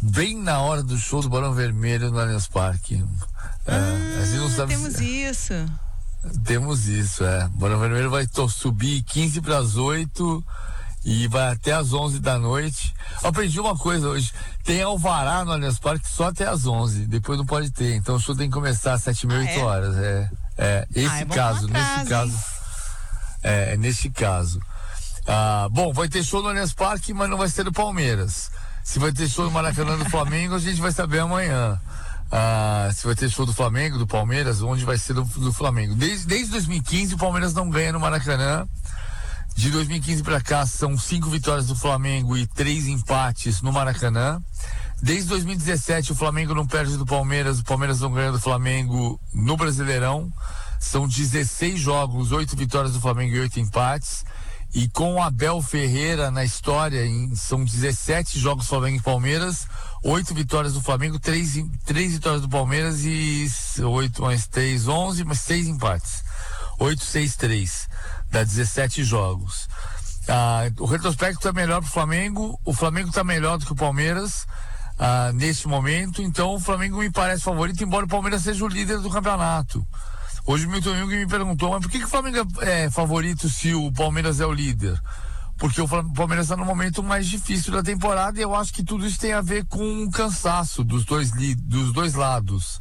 bem na hora do show do Barão Vermelho no Allianz Parque. A gente não sabe temos isso. Temos isso, O Barão Vermelho vai subir 15 para as 8 e vai até às 11 da noite. Eu aprendi uma coisa hoje: tem alvará no Allianz Parque só até às 11, depois não pode ter. Então o show tem que começar às 7h30, 8 horas. Nesse caso. Bom, vai ter show no Allianz Parque, mas não vai ser do Palmeiras. Se vai ter show no Maracanã do Flamengo, a gente vai saber amanhã. Se vai ter show do Flamengo, do Palmeiras, onde vai ser do Flamengo. Desde 2015 o Palmeiras não ganha no Maracanã. De 2015 para cá são 5 vitórias do Flamengo e 3 empates no Maracanã. Desde 2017 o Flamengo não perde do Palmeiras, o Palmeiras não ganha do Flamengo no Brasileirão. São 16 jogos, 8 vitórias do Flamengo e 8 empates. E com o Abel Ferreira na história, são 17 jogos Flamengo e Palmeiras, 8 vitórias do Flamengo, 3 vitórias do Palmeiras e 8 mais 3, 11, mais 6 empates. 8, 6, 3. Dá 17 jogos. O retrospecto é melhor pro Flamengo, o Flamengo tá melhor do que o Palmeiras neste momento, então o Flamengo me parece favorito, embora o Palmeiras seja o líder do campeonato. Hoje o Milton Jung me perguntou, mas por que o Flamengo é favorito se o Palmeiras é o líder? Porque o Palmeiras está no momento mais difícil da temporada e eu acho que tudo isso tem a ver com o cansaço dos dois lados.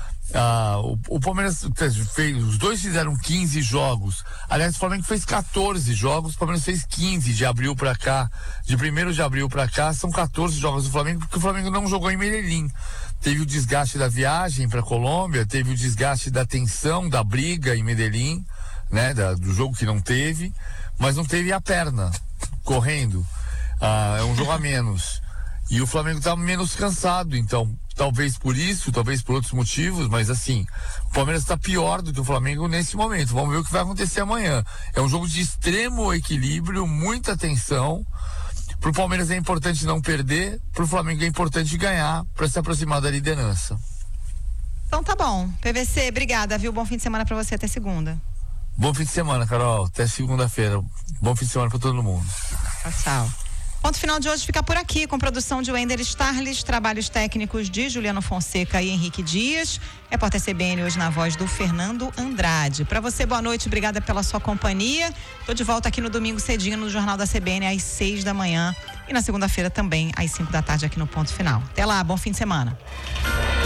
O Palmeiras os dois fizeram 15 jogos. Aliás, o Flamengo fez 14 jogos, o Palmeiras fez 15 de abril pra cá. De 1º de abril pra cá, são 14 jogos do Flamengo, porque o Flamengo não jogou em Medellín. Teve o desgaste da viagem pra Colômbia, teve o desgaste da tensão, da briga em Medellín, do jogo que não teve, mas não teve a perna correndo. É um jogo a menos. E o Flamengo tá menos cansado, então talvez por isso, talvez por outros motivos, mas assim, o Palmeiras está pior do que o Flamengo nesse momento. Vamos ver o que vai acontecer amanhã. É um jogo de extremo equilíbrio, muita tensão. Pro Palmeiras é importante não perder, pro Flamengo é importante ganhar para se aproximar da liderança. Então tá bom. PVC, obrigada, viu? Bom fim de semana para você, até segunda. Bom fim de semana, Carol. Até segunda-feira. Bom fim de semana para todo mundo. Tchau. Ponto final de hoje fica por aqui, com produção de Wender Starles, trabalhos técnicos de Juliano Fonseca e Henrique Dias. Repórter CBN hoje na voz do Fernando Andrade. Para você, boa noite, obrigada pela sua companhia. Tô de volta aqui no domingo cedinho no Jornal da CBN às 6 da manhã e na segunda-feira também às 5 da tarde aqui no Ponto Final. Até lá, bom fim de semana.